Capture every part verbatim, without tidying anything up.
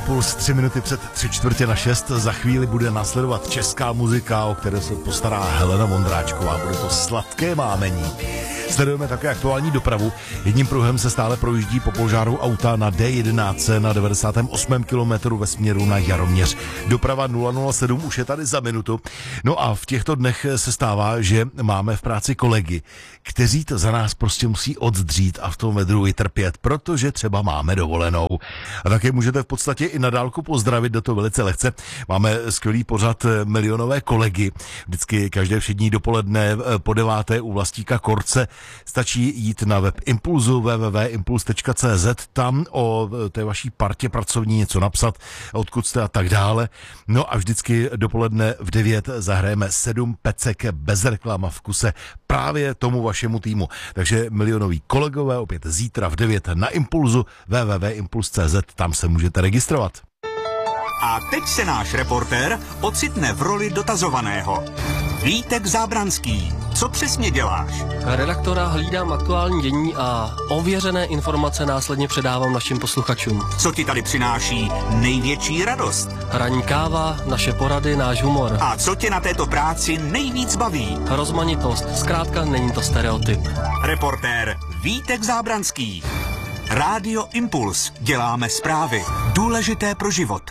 Impuls tři minuty před tři čtvrtě na šest. Za chvíli bude následovat česká muzika, o které se postará Helena Vondráčková. Bude to Sladké mámení. Sledujeme také aktuální dopravu. Jedním pruhem se stále projíždí po požáru auta na D jedenáct na devadesátém osmém kilometru ve směru na Jaroměř. Doprava nula nula sedm už je tady za minutu. No a v těchto dnech se stává, že máme v práci kolegy, kteří to za nás prostě musí odzdřít a v tom vedru vytrpět, protože třeba máme dovolenou. A také můžete v podstatě i na dálku pozdravit, do toho velice lehce. Máme skvělý pořad Milionové kolegy. Vždycky každé všední dopoledne po deváté u Vlastíka Korce. Stačí jít na web Impulzu w w w tečka impuls tečka c z, tam o té vaší partě pracovní něco napsat, odkud jste a tak dále. No a vždycky dopoledne v devět zahrajeme sedm pecek bez reklama v kuse právě tomu vašemu týmu. Takže milionoví kolegové opět zítra v devět na Impulzu w w w tečka impuls tečka c z, tam se můžete registrovat. A teď se náš reportér ocitne v roli dotazovaného. Vítek Zábranský, co přesně děláš? Redaktora hlídám aktuální dění a ověřené informace následně předávám našim posluchačům. Co ti tady přináší největší radost? Ranní káva, naše porady, náš humor. A co tě na této práci nejvíc baví? Rozmanitost, zkrátka není to stereotyp. Reportér Vítek Zábranský. Rádio Impuls. Děláme zprávy. Důležité pro život.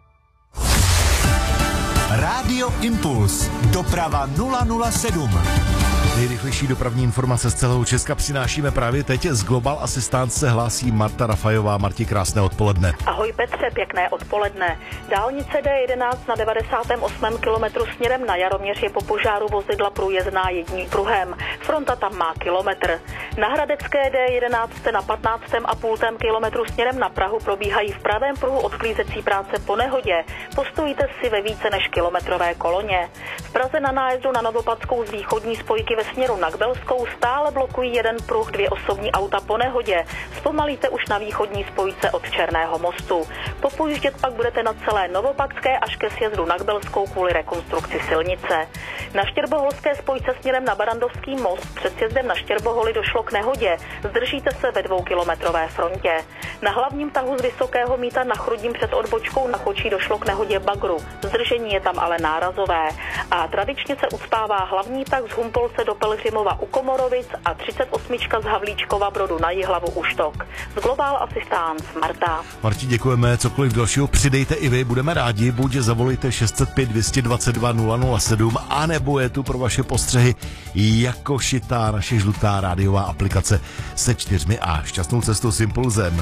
Rádio Impuls. Doprava nula nula sedm. Nejrychlejší dopravní informace z celého Česka přinášíme právě teď. Z Global Assistance se hlásí Marta Rafajová. Marti, krásné odpoledne. Ahoj Petře, pěkné odpoledne. Dálnice D jedenáct na devadesátém osmém kilometru směrem na Jaroměř je po požáru vozidla průjezdná jedním pruhem. Fronta tam má kilometr. Na Hradecké D jedenáct na patnáctém a půl kilometru směrem na Prahu probíhají v pravém pruhu odklízecí práce po nehodě. Postojíte si ve více než kilometrové koloně. V Praze na nájezdu na Novopadskou z východní spojky ve směru na Kbelskou stále blokují jeden pruh, dvě osobní auta po nehodě. Zpomalíte už na východní spojce od Černého mostu. Popojíždět pak budete na celé Novopadské až ke sjezdu na Kbelskou kvůli rekonstrukci silnice. Na Štěrboholské spojce směrem na Barandovský most před sjezdem na Štěrboholy došlo k nehodě. Zdržíte se ve dvoukilometrové frontě. Na hlavním tahu z Vysokého Mýta na Chrudím před odbočkou na Chočí došlo k nehodě bagru. Zdržení je tam ale nárazové. A tradičně se ucpává hlavní tah z Humpolce do Pelhřimova u Komorovic a třicet osm z Havlíčkova Brodu na Jihlavu u Štok. Z Global Assistance Marta. Marti, děkujeme. Cokoliv dalšího přidejte i vy, budeme rádi. Buď zavolejte šest set pět dvě dvacet dva nula nula sedm, anebo je tu pro vaše postřehy jako šitá naše žlutá rádiová aplikace se čtyřmi A. Šťastnou cestou s Impulzem.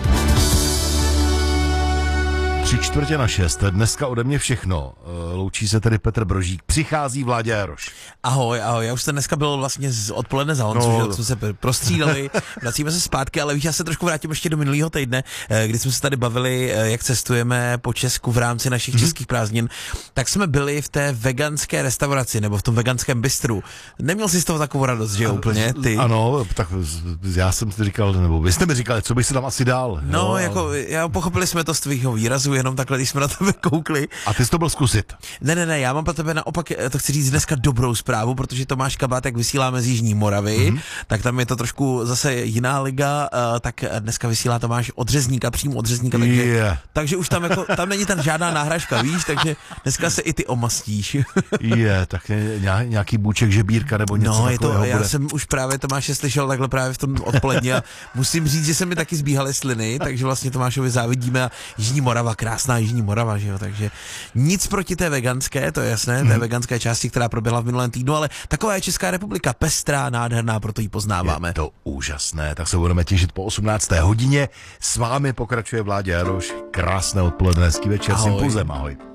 Tři čtvrtě na šest. Dneska ode mě všechno. Loučí se tedy Petr Brožík. Přichází Vláďa Jaroš. Ahoj, ahoj. Já už jsem dneska byl vlastně z odpoledne za Honcu, no, že jsme se prostřídali, vracíme se zpátky, ale víš, já se trošku vrátím ještě do minulého týdne, kdy jsme se tady bavili, jak cestujeme po Česku v rámci našich hmm. českých prázdnin, tak jsme byli v té veganské restauraci, nebo v tom veganském bistru. Neměl jsi z toho takovou radost, že úplně, ty? Ano, tak já jsem si říkal, nebo vy jste mi říkali, co bych si tam asi dal. No, no jako, já pochopili jsme to z tvýho výrazu, jenom takhle, když jsme na tebe koukli. A ty jsi to byl zkusit? Ne, ne, ne, já mám pro tebe naopak, to chci říct dneska dobrou zprávu, protože Tomáš Kabátek vysíláme z Jižní Moravy, mm-hmm. tak tam je to trošku zase jiná liga, uh, tak dneska vysílá Tomáš od Řezníka, přímo od Řezníka, takže, yeah. takže už tam jako, tam není tam žádná náhražka, víš, takže dneska se i ty omastíš. Je, yeah, tak nějaký bůček žebírka nebo něco no, je to, takového já bude. jsem už právě Tomáše slyšel takhle právě v tom odpoledně a musím říct, že se mi taky zbíhaly sliny, takže vlastně Tomášovi závidíme a Jižní Morava, krásná Jižní Morava, že jo, takže nic proti té veganské, to je jasné, té veganské části, která proběhla v minulém týdnu, ale taková je Česká republika, pestrá, nádherná, proto ji poznáváme. Je to úžasné, tak se budeme těšit po osmnácté hodině. S vámi pokračuje Vláďa Jaroš. Krásné odpoledne, hezký večer s Impulzem, ahoj.